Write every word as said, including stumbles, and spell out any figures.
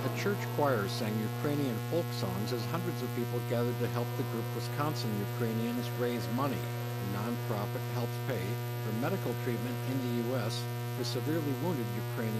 A church choir sang Ukrainian folk songs as hundreds of people gathered to help the group Wisconsin Ukrainians raise money. The nonprofit helps pay for medical treatment in the U S for severely wounded Ukrainians.